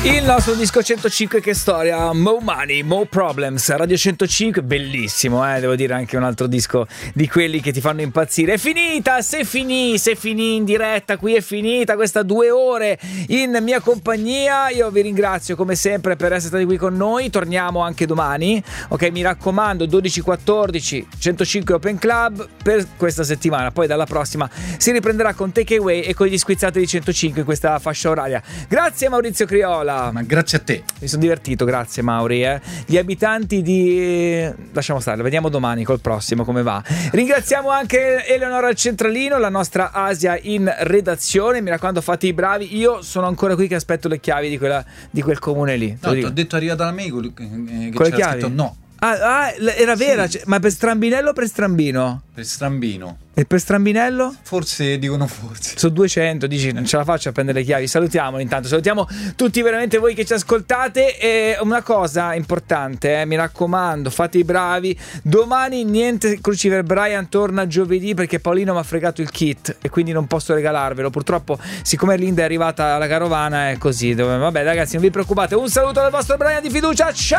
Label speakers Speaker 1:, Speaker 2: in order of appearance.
Speaker 1: Il nostro disco 105, che storia, Mo Money, Mo Problems, Radio 105, bellissimo, devo dire, anche un altro disco di quelli che ti fanno impazzire. È finita, se finì in diretta, qui è finita questa 2 ore in mia compagnia. Io vi ringrazio come sempre per essere stati qui con noi, torniamo anche domani, ok, mi raccomando, 12-14, 105 Open Club per questa settimana, poi dalla prossima si riprenderà con Take Away e con gli squizzati di 105 in questa fascia oraria. Grazie Maurizio Criolla.
Speaker 2: Ma grazie a te.
Speaker 1: Mi sono divertito, grazie Mauri. Gli abitanti di... lasciamo stare, vediamo domani col prossimo come va. Ringraziamo anche Eleonora al centralino, la nostra Asia in redazione. Mi raccomando, fate i bravi. Io sono ancora qui che aspetto le chiavi di quel comune lì.
Speaker 2: No, ti ho detto è arrivata l'amico che
Speaker 1: con le chiavi?
Speaker 2: Scritto no.
Speaker 1: Era vera,
Speaker 2: sì.
Speaker 1: Ma per strambinello o per strambino?
Speaker 2: Per strambino.
Speaker 1: E per strambinello?
Speaker 2: Forse dicono forse.
Speaker 1: Sono 200, dici non ce la faccio a prendere le chiavi. Salutiamo intanto, salutiamo tutti veramente voi che ci ascoltate. E una cosa importante, mi raccomando, fate i bravi. Domani niente Crucifer Brian, torna giovedì perché Paolino mi ha fregato il kit e quindi non posso regalarvelo. Purtroppo, siccome Linda è arrivata alla carovana è così. Vabbè ragazzi, non vi preoccupate. Un saluto dal vostro Brian di fiducia, ciao!